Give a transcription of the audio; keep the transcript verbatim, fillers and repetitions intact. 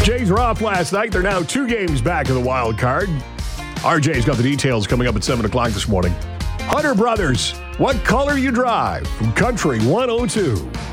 Jays were off last night. They're now two games back of the wild card. R J's got the details coming up at seven o'clock this morning. Hunter Brothers, what color you drive from Country one oh two.